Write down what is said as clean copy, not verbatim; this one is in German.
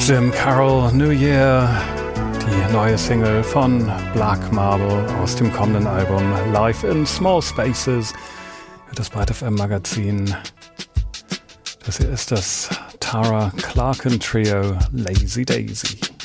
Jim Carroll, New Year, die neue Single von Black Marble aus dem kommenden Album Live in Small Spaces für das Byte FM Magazin. Das hier ist das Tara Clarken Trio Lazy Daisy.